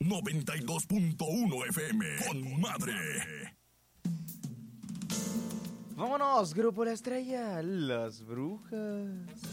92.1 FM. Con madre. Vámonos, Grupo La Estrella, Las Brujas.